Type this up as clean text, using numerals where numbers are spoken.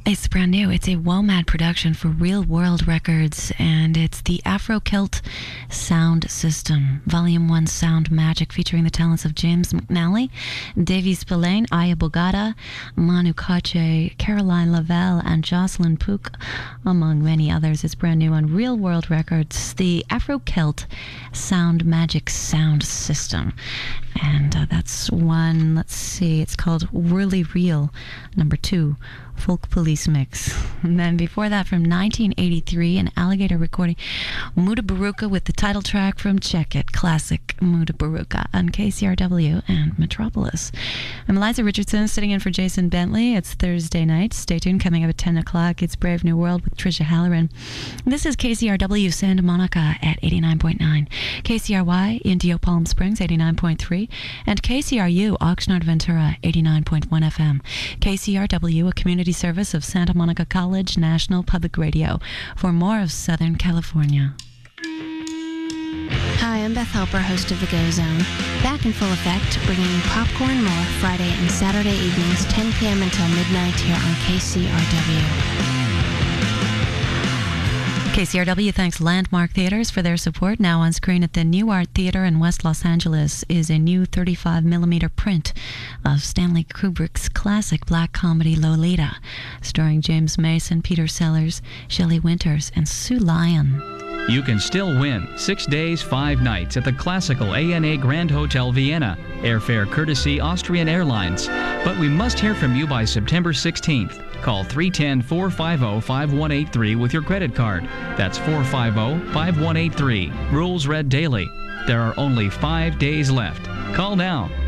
It's brand new. It's a WOMAD production for Real World Records, and it's the Afro-Celt Sound System, Volume 1 Sound Magic, featuring the talents of James McNally, Davy Spillane, Aya Bogata, Manu Katché, Caroline Lavelle, and Jocelyn Pook, among many others. It's brand new on Real World Records, the Afro-Celt Sound Magic Sound System. And that's one, let's see, it's called Really Real, number 2. Folk Police Mix. And then before that, from 1983, an Alligator recording, Muda Baruka with the title track from Check It, classic Muda Baruka on KCRW and Metropolis. I'm Eliza Richardson, sitting in for Jason Bentley. It's Thursday night. Stay tuned. Coming up at 10 o'clock, it's Brave New World with Tricia Halloran. This is KCRW Santa Monica at 89.9, KCRY Indio Palm Springs 89.3, and KCRU Oxnard Ventura 89.1 FM. KCRW, a community service of Santa Monica College National Public Radio for more of Southern California. Hi, I'm Beth Helper, host of The Go Zone. Back in full effect, bringing you Popcorn More Friday and Saturday evenings, 10 p.m. until midnight here on KCRW. KCRW thanks Landmark Theaters for their support. Now on screen at the New Art Theater in West Los Angeles is a new 35mm print of Stanley Kubrick's classic black comedy Lolita, starring James Mason, Peter Sellers, Shelley Winters, and Sue Lyon. You can still win 6 days, 5 nights at the classical ANA Grand Hotel Vienna, airfare courtesy Austrian Airlines. But we must hear from you by September 16th. Call 310-450-5183 with your credit card. That's 450-5183. Rules read daily. There are only 5 days left. Call now.